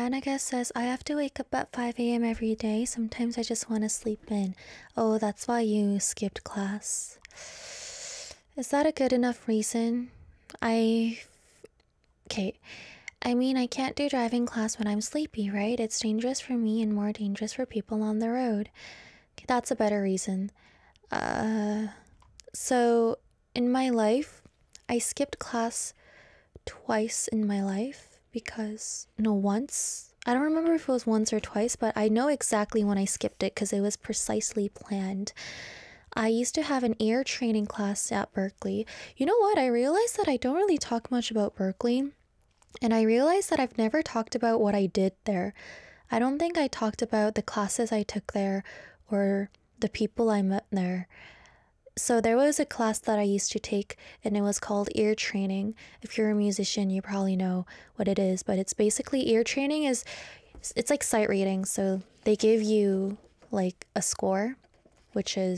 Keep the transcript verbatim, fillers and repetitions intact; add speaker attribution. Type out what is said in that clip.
Speaker 1: Annika says, I have to wake up at five a m every day. Sometimes I just want to sleep in. Oh, that's why you skipped class. Is that a good enough reason? I... Okay. I mean, I can't do driving class when I'm sleepy, right? It's dangerous for me and more dangerous for people on the road. Okay, that's a better reason. Uh... So, in my life, I skipped class twice in my life because, no, once. I don't remember if it was once or twice, but I know exactly when I skipped it because it was precisely planned. I used to have an ear training class at Berkeley. You know what? I realized that I don't really talk much about Berkeley, and I realized that I've never talked about what I did there. I don't think I talked about the classes I took there or the people I met there. So there was a class that I used to take, and it was called ear training. If you're a musician, you probably know what it is, but it's basically ear training is, it's like sight reading. So they give you like a score, which is